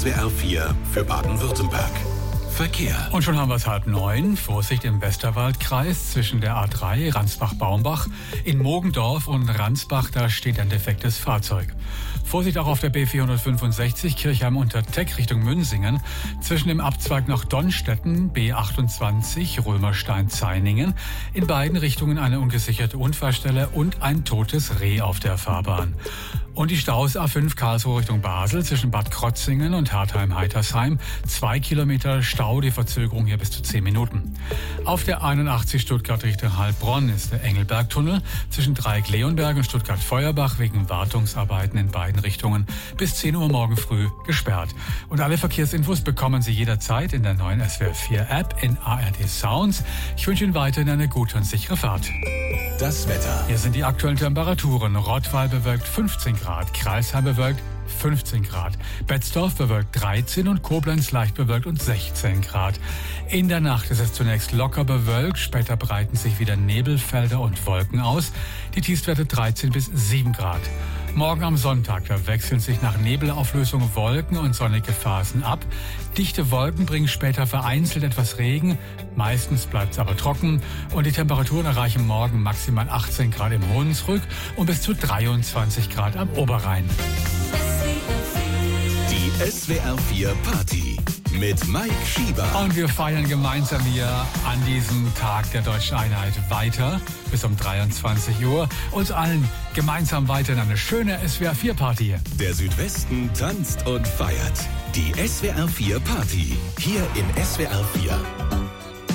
SWR 4 für Baden-Württemberg. Verkehr. Und schon haben wir es 8:30. Vorsicht im Westerwaldkreis zwischen der A3 Ransbach-Baumbach. In Mogendorf und Ransbach, da steht ein defektes Fahrzeug. Vorsicht auch auf der B465 Kirchheim unter Teck Richtung Münsingen. Zwischen dem Abzweig nach Donnstetten B28 Römerstein-Zainingen. In beiden Richtungen eine ungesicherte Unfallstelle und ein totes Reh auf der Fahrbahn. Und die Staus A5 Karlsruhe Richtung Basel zwischen Bad Krotzingen und Hartheim-Heitersheim. 2 Kilometer Stau, die Verzögerung hier bis zu 10 Minuten. Auf der 81 Stuttgart Richtung Heilbronn ist der Engelbergtunnel zwischen Dreieck-Leonberg und Stuttgart-Feuerbach wegen Wartungsarbeiten in beiden Richtungen bis 10 Uhr morgen früh gesperrt. Und alle Verkehrsinfos bekommen Sie jederzeit in der neuen SWR 4 App in ARD Sounds. Ich wünsche Ihnen weiterhin eine gute und sichere Fahrt. Das Wetter. Hier sind die aktuellen Temperaturen. Rottweil bewölkt 15 Grad, Crailsheim bewölkt 15 Grad, Betzdorf bewölkt 13 und Koblenz leicht bewölkt und 16 Grad. In der Nacht ist es zunächst locker bewölkt, später breiten sich wieder Nebelfelder und Wolken aus. Die Tiefstwerte 13 bis 7 Grad. Morgen am Sonntag, da wechseln sich nach Nebelauflösung Wolken und sonnige Phasen ab. Dichte Wolken bringen später vereinzelt etwas Regen, meistens bleibt es aber trocken und die Temperaturen erreichen morgen maximal 18 Grad im Hunsrück und bis zu 23 Grad am Oberrhein. Die SWR 4 Party mit Mike Schieber. Und wir feiern gemeinsam hier an diesem Tag der Deutschen Einheit weiter bis um 23 Uhr. Uns allen gemeinsam weiter in eine schöne SWR 4 Party. Der Südwesten tanzt und feiert. Die SWR 4 Party. Hier in SWR 4.